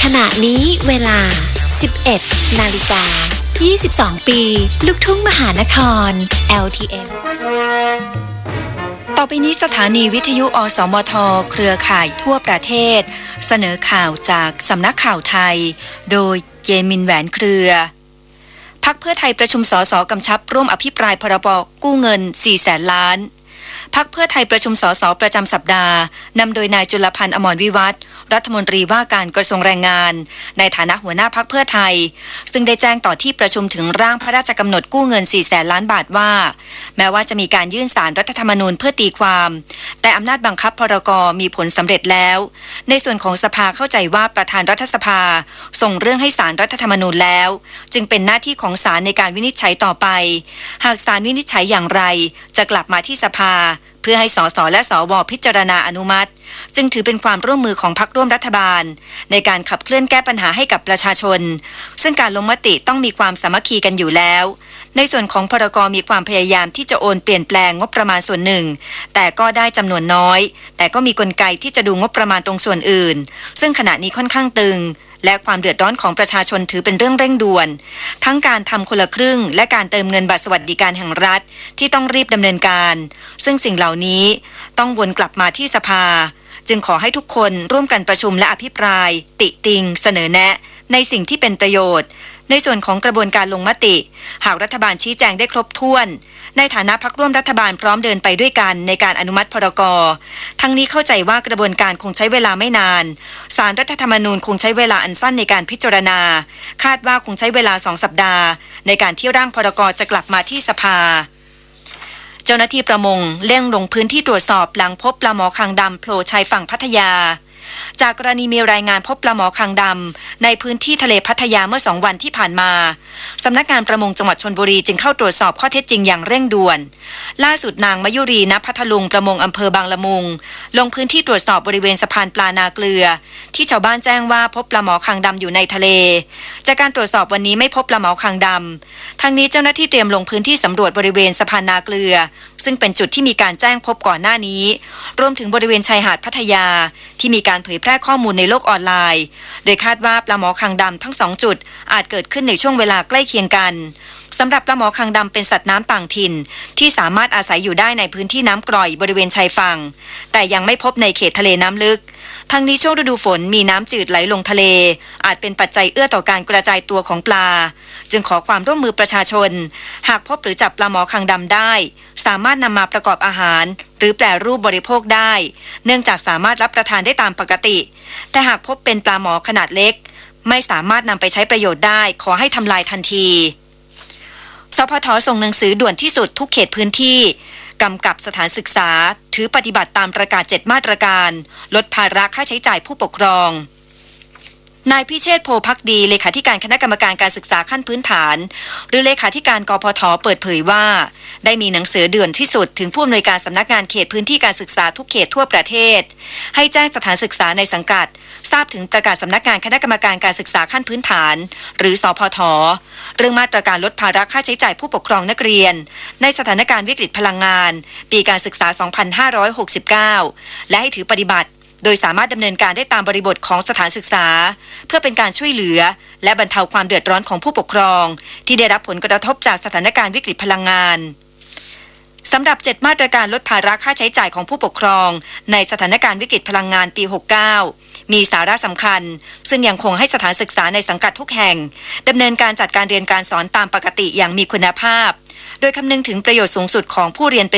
ณะนี้เวลา 11 นาฬิกา 22 ปี ลูกทุ่งมหานคร LTM ต่อไปนี้สถานีวิทยุอสมทเครือข่ายทั่วประเทศเสนอข่าวจากสำนักข่าวไทยโดยเยมินแหวนเครือพรรคเพื่อไทยประชุมสสกำชับร่วมอภิปรายพรบกู้เงิน 400,000 ล้านพรรคเพื่อไทยประชุมสสประจำสัปดาห์นำโดยนายจุลพันธ์อมรวิวัฒน์รัฐมนตรีว่าการกระทรวงแรงงานในฐานะหัวหน้าพรรคเพื่อไทยซึ่งได้แจ้งต่อที่ประชุมถึงร่างพระราชกำหนดกู้เงิน 400,000 ล้านบาทว่าแม้ว่าจะมีการยื่นศาลรัฐธรรมนูญเพื่อตีความแต่อำนาจบังคับพรก.มีผลสำเร็จแล้วในส่วนของสภาเข้าใจว่าประธานรัฐสภาส่งเรื่องให้ศาลรัฐธรรมนูญแล้วจึงเป็นหน้าที่ของศาลในการวินิจฉัยต่อไปหากศาลวินิจฉัยอย่างไรจะกลับมาที่สภาเพื่อให้สสและสวพิจารณาอนุมัติจึงถือเป็นความร่วมมือของพรรคร่วมรัฐบาลในการขับเคลื่อนแก้ปัญหาให้กับประชาชนซึ่งการลงมติต้องมีความสามัคคีกันอยู่แล้วในส่วนของพรก.มีความพยายามที่จะโอนเปลี่ยนแปลงงบประมาณส่วนหนึ่งแต่ก็ได้จำนวนน้อยแต่ก็มีกลไกที่จะดูงบประมาณตรงส่วนอื่นซึ่งขณะนี้ค่อนข้างตึงและความเดือดร้อนของประชาชนถือเป็นเรื่องเร่งด่วนทั้งการทำคนละครึ่งและการเติมเงินบัตรสวัสดิการแห่งรัฐที่ต้องรีบดำเนินการซึ่งสิ่งเหล่านี้ต้องวนกลับมาที่สภาจึงขอให้ทุกคนร่วมกันประชุมและอภิปรายติติงเสนอแนะในสิ่งที่เป็นประโยชน์ในส่วนของกระบวนการลงมติหากรัฐบาลชี้แจงได้ครบถ้วนในฐานะพรรคร่วมรัฐบาลพร้อมเดินไปด้วยกันในการอนุมัติพรก.ทั้งนี้เข้าใจว่ากระบวนการคงใช้เวลาไม่นานศาลรัฐธรรมนูญคงใช้เวลาอันสั้นในการพิจารณาคาดว่าคงใช้เวลา2 สัปดาห์ในการที่ร่างพรก.จะกลับมาที่สภาเจ้าหน้าที่ประมงเร่งลงพื้นที่ตรวจสอบหลังพบปลาหมอคางดำโผล่ชายฝั่งพัทยาจากกรณีมีรายงานพบปลาหมอคางดำในพื้นที่ทะเลพัทยาเมื่อ2 วันที่ผ่านมาสำนักงานประมงจังหวัดชลบุรีจึงเข้าตรวจสอบข้อเท็จจริงอย่างเร่งด่วนล่าสุดนางมยุรีณพัทลุงประมงอำเภอบางละมุงลงพื้นที่ตรวจสอบบริเวณสะพานปลานาเกลือที่ชาวบ้านแจ้งว่าพบปลาหมอคางดำอยู่ในทะเลจากการตรวจสอบวันนี้ไม่พบปลาหมอคางดำทั้งนี้เจ้าหน้าที่เตรียมลงพื้นที่สำรวจบริเวณสะพานนาเกลือซึ่งเป็นจุดที่มีการแจ้งพบก่อนหน้านี้รวมถึงบริเวณชายหาดพัทยาที่มีการเผยแพร่ข้อมูลในโลกออนไลน์โดยคาดว่าปลาหมอคางดำทั้ง2 จุดอาจเกิดขึ้นในช่วงเวลาใกล้เคียงกันสำหรับปลาหมอคางดำเป็นสัตว์น้ำต่างถิ่นที่สามารถอาศัยอยู่ได้ในพื้นที่น้ำกร่อยบริเวณชายฝั่งแต่ยังไม่พบในเขตทะเลน้ำลึกทั้งนี้ช่วงฤดูฝนมีน้ำจืดไหลลงทะเลอาจเป็นปัจจัยเอื้อต่อการกระจายตัวของปลาจึงขอความร่วมมือประชาชนหากพบหรือจับปลาหมอคางดำได้สามารถนำมาประกอบอาหารหรือแปรรูปบริโภคได้เนื่องจากสามารถรับประทานได้ตามปกติแต่หากพบเป็นปลาหมอขนาดเล็กไม่สามารถนำไปใช้ประโยชน์ได้ขอให้ทำลายทันทีสพท.ส่งหนังสือด่วนที่สุดทุกเขตพื้นที่กำกับสถานศึกษาถือปฏิบัติตามประกาศ7 มาตรการลดภาระค่าใช้จ่ายผู้ปกครองนายพิเชษฐ์โพภักดีเลขาธิการคณะกรรมการการศึกษาขั้นพื้นฐานหรือเลขาธิการกพท.เปิดเผยว่าได้มีหนังสือด่วนที่สุดถึงผู้อำนวยการสำนักงานเขตพื้นที่การศึกษาทุกเขตทั่วประเทศให้แจ้งสถานศึกษาในสังกัดทราบถึงประกาศสำนักงานคณะกรรมการการศึกษาขั้นพื้นฐานหรือสพท.เรื่องมาตรการลดภาระค่าใช้จ่ายผู้ปกครองนักเรียนในสถานการณ์วิกฤตพลังงานปีการศึกษา 2569 และให้ถือปฏิบัติโดยสามารถดำเนินการได้ตามบริบทของสถานศึกษาเพื่อเป็นการช่วยเหลือและบรรเทาความเดือดร้อนของผู้ปกครองที่ได้รับผลกระทบจากสถานการณ์วิกฤตพลังงานสำหรับ7 มาตรการลดภาระค่าใช้จ่ายของผู้ปกครองในสถานการณ์วิกฤตพลังงานปี 69 มีสาระสำคัญซึ่งยังคงให้สถานศึกษาในสังกัดทุกแห่งดำเนินการจัดการเรียนการสอนตามปกติอย่างมีคุณภาพโดยคำนึงถึงประโยชน์สูงสุดของผู้เรียนเป็น